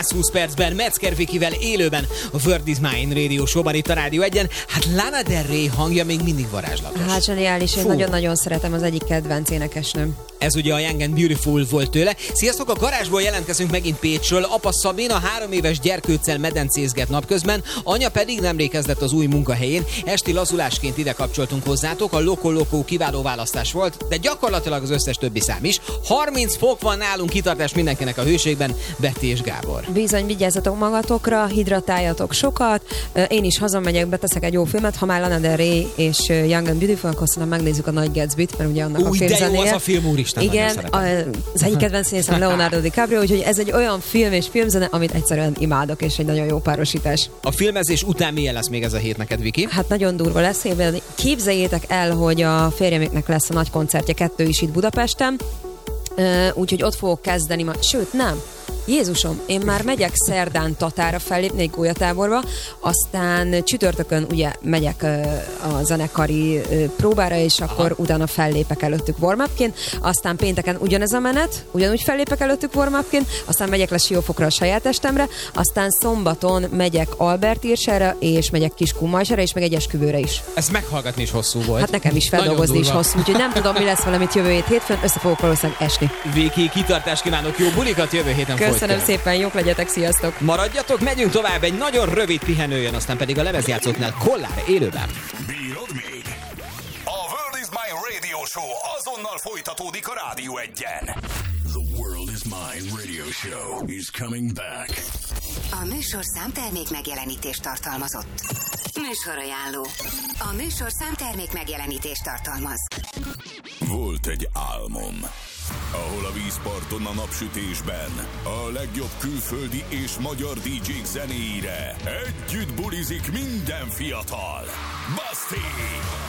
120 percben Metzger Vikivel élőben a World is Mine Radio Show-ban itt a Rádió 1-en. Hát Lana Del Rey hangja még mindig varázslatos. Hát zseniális, én nagyon-nagyon szeretem, az egyik kedvenc énekesnőm. Ez ugye a Young and Beautiful volt tőle. Sziasztok, a garázsból jelentkezünk megint Pécsről. Apa Szabina 3 éves gyerkőccel medencézget napközben, anya pedig nemrég kezdett az új munkahelyén. Esti lazulásként ide kapcsoltunk hozzátok, a Loco Loco kiváló választás volt, de gyakorlatilag az összes többi szám is. 30 fok van nálunk, kitartás mindenkinek a hőségben, Betty és Gábor. Bizony, vigyázzatok magatokra, hidratáljatok sokat. Én is hazamegyek, beteszek egy jó filmet, ha már Lana Del Rey és Young and Beautiful, akkor aztán megnézzük a Nagy Gatsbyt, mert ugye annak a filmzenéje. De jó az a film, úristen. Igen, az egyik kedvenc színészem Leonardo DiCaprio, úgyhogy ez egy olyan film és filmzene, amit egyszerűen imádok, és egy nagyon jó párosítás. A filmezés után milyen lesz még ez a hét neked, Viki? Hát nagyon durva lesz. Képzeljétek el, hogy a férjemeknek lesz a nagy koncertje, 2 is itt Budapesten, úgyhogy ott fogok kezdeni, sőt nem. Jézusom, én már megyek szerdán Tatára fellépni egy gólyatáborba, aztán csütörtökön ugye megyek a zenekari próbára, és akkor utána fellépek előttük warm-upként, aztán pénteken ugyanez a menet, ugyanúgy fellépek előttük warm-upként, aztán megyek le Siófokra a saját testemre, aztán szombaton megyek Albertirserre, és megyek Kiskunmajsra, és meg egy esküvőre is. Ezt meghallgatni is hosszú volt. Hát nekem is feldolgozni is hosszú, úgyhogy nem tudom, mi lesz valamit jövő hétfőn, össze fogok valószínűleg esni. Viki, kitartást kívánok, jó bulikat jövő héten. Köszönöm szépen, jók legyetek, sziasztok! Maradjatok, megyünk tovább, egy nagyon rövid pihenő jön, aztán pedig a lemezjátszóknál Kollár élőben. Bírod még? A World is Mine Radio Show azonnal folytatódik a Rádió 1-en. The World is Mine Radio Show is coming back. A műsor számtermék megjelenítést tartalmazott. Műsorajánló. A műsor számtermék megjelenítést tartalmaz. Volt egy álmom, ahol a vízparton a napsütésben a legjobb külföldi és magyar DJ-k zenéire együtt bulizik minden fiatal. Basti!